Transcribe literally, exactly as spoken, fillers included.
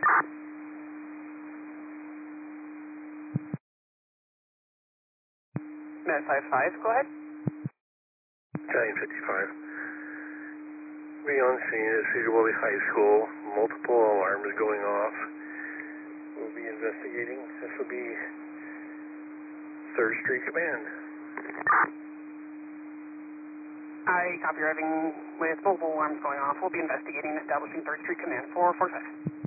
Med five five, go ahead. Giant fifty-five. We on scene at Cedar Woolley High School. Multiple alarms going off. We'll be investigating. This will be third Street Command. I copy, arriving with multiple alarms going off. We'll be investigating, establishing third Street Command. four four five.